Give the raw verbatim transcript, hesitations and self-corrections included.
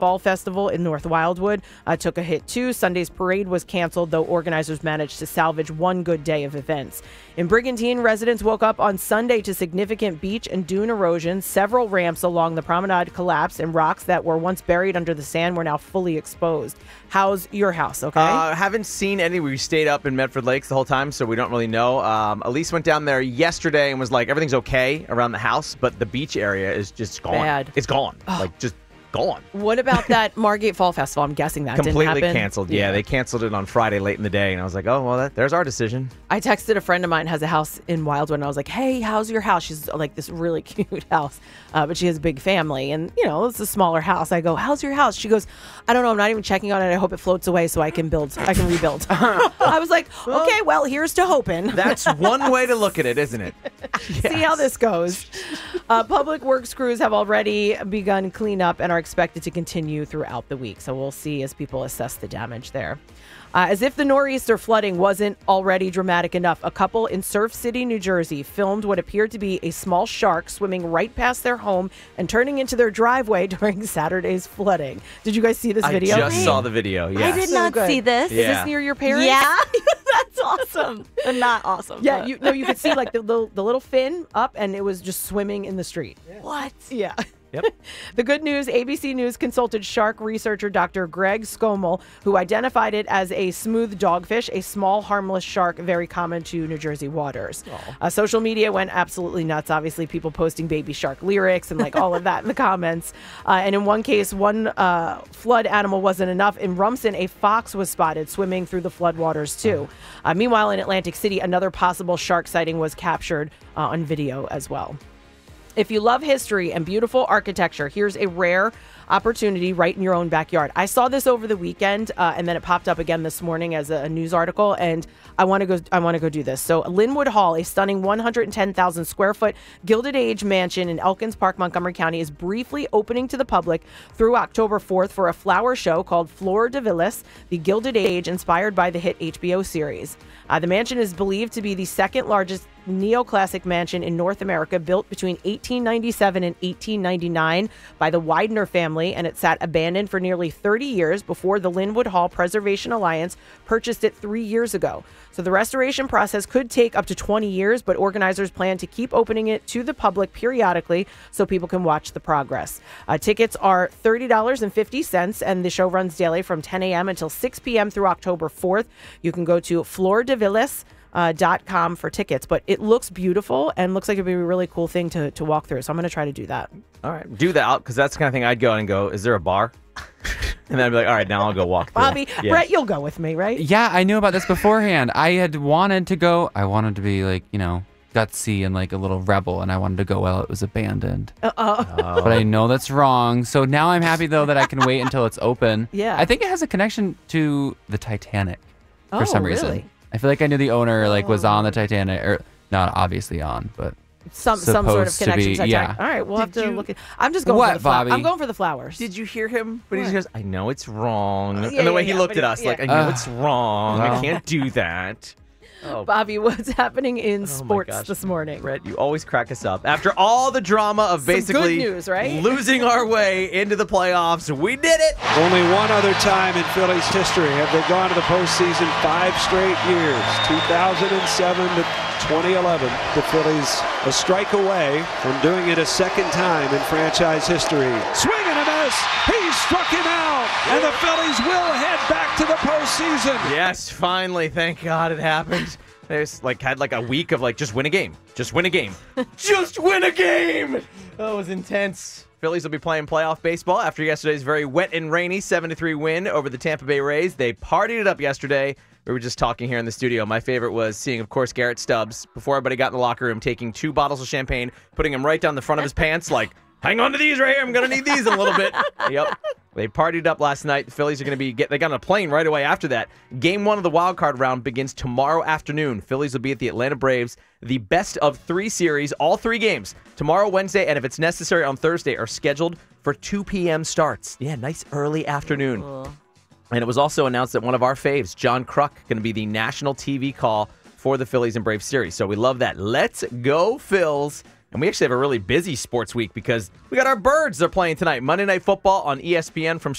Fall Festival in North Wildwood uh, took a hit too. Sunday's parade was canceled, though organizers managed to salvage one good day of events. In Brigantine, residents woke up on Sunday to significant beach and dune erosion. Several ramps along the promenade collapsed, and rocks that were once buried under the sand were now fully exposed. How's your house, okay? Uh, haven't seen any. We stayed up in Medford Lakes the whole time, so we don't really know. Um, Elise went down there yesterday and was like, everything's okay around the house, but the beach area is just gone. Bad. It's gone. Like, just gone. What about that Margate Fall Festival? I'm guessing that Completely didn't happen. canceled. Yeah. yeah, they canceled it on Friday late in the day, and I was like, oh, well, that, there's our decision. I texted a friend of mine who has a house in Wildwood, and I was like, hey, how's your house? She's like this really cute house, uh, but she has a big family, and, you know, it's a smaller house. I go, how's your house? She goes, I don't know. I'm not even checking on it. I hope it floats away so I can build. I can rebuild. I was like, okay, well, here's to hoping. That's one way to look at it, isn't it? Yes. See how this goes. Uh, public works crews have already begun cleanup and are expected to continue throughout the week. So we'll see as people assess the damage there. Uh, as if the nor'easter flooding wasn't already dramatic enough, a couple in Surf City, New Jersey, filmed what appeared to be a small shark swimming right past their home and turning into their driveway during Saturday's flooding. Did you guys see this video? I just saw the video, yeah. I did So not good. see this. Is Yeah. this near your parents? Yeah. That's awesome. Not awesome. Yeah, but- you no, you could see like the, the the little fin up, and it was just swimming in the street. What? Yeah. Yep. The good news, A B C News consulted shark researcher Doctor Greg Skomel, who identified it as a smooth dogfish, a small, harmless shark very common to New Jersey waters. Uh, social media went absolutely nuts. Obviously, people posting baby shark lyrics and like all of that in the comments. Uh, and in one case, one uh, flood animal wasn't enough. In Rumson, a fox was spotted swimming through the floodwaters too. Uh, meanwhile, in Atlantic City, another possible shark sighting was captured uh, on video as well. If you love history and beautiful architecture, here's a rare opportunity right in your own backyard. I saw this over the weekend, uh, and then it popped up again this morning as a, a news article, and I want to go. I want to go do this. So, Linwood Hall, a stunning one hundred ten thousand square foot Gilded Age mansion in Elkins Park, Montgomery County, is briefly opening to the public through October fourth for a flower show called Flor de Villas, the Gilded Age, inspired by the hit H B O series. Uh, the mansion is believed to be the second largest neoclassic mansion in North America, built between eighteen ninety-seven and eighteen ninety-nine by the Widener family, and it sat abandoned for nearly thirty years before the Linwood Hall Preservation Alliance purchased it three years ago. So the restoration process could take up to twenty years, but organizers plan to keep opening it to the public periodically so people can watch the progress. Uh, tickets are thirty dollars and fifty cents, and the show runs daily from ten a.m. until six p.m. through October fourth. You can go to Flor de Villas Uh, dot com for tickets, but it looks beautiful and looks like it'd be a really cool thing to, to walk through. So I'm going to try to do that. All right, do that, because that's the kind of thing I'd go and go, is there a bar? And then I'd be like, all right, now I'll go walk through. Bobby, Yeah. Brett, you'll go with me, right? Yeah, I knew about this beforehand. I had wanted to go. I wanted to be like, you know, gutsy and like a little rebel, and I wanted to go while it was abandoned. Uh-oh. Oh. But I know that's wrong. So now I'm happy, though, that I can wait until it's open. Yeah. I think it has a connection to the Titanic for Oh, some reason. really? I feel like I knew the owner like was on the Titanic, or not obviously on, but Some some sort of supposed to connection. be- to yeah. All right, we'll have Did to you- look at. I'm just going What, for the flowers. Bobby? I'm going for the flowers. Did you hear him? But he What? just goes, I know it's wrong. yeah, and the way yeah, he yeah, looked but at it- us, yeah. like, I know Ugh. it's wrong. I Well. can't do that. Oh, Bobby, what's happening in my sports gosh. this morning? Brett, you always crack us up. After all the drama of Some basically good news, right? losing our way into the playoffs, we did it. Only one other time in Phillies history have they gone to the postseason five straight years. two thousand seven to twenty eleven. The Phillies a strike away from doing it a second time in franchise history. Swing and a miss. He struck him out, and the Phillies will head back to the postseason. Yes, finally. Thank God it happened. There's like had like a week of like just win a game, just win a game, just win a game. That was intense. Phillies will be playing playoff baseball after yesterday's very wet and rainy seven to three win over the Tampa Bay Rays. They partied it up yesterday. We were just talking here in the studio. My favorite was seeing, of course, Garrett Stubbs, before everybody got in the locker room, taking two bottles of champagne, putting them right down the front of his pants, like, hang on to these right here. I'm going to need these in a little bit. Yep. They partied up last night. The Phillies are going to be, get, they got on a plane right away after that. Game one of the wild card round begins tomorrow afternoon. Phillies will be at the Atlanta Braves. The best of three series, all three games, tomorrow, Wednesday, and if it's necessary on Thursday, are scheduled for two p.m. starts. Yeah, nice early afternoon. Cool. And it was also announced that one of our faves, John Kruk, going to be the national T V call for the Phillies and Braves series. So we love that. Let's go, Phils. And we actually have a really busy sports week because we got our Birds. They're playing tonight. Monday Night Football on E S P N from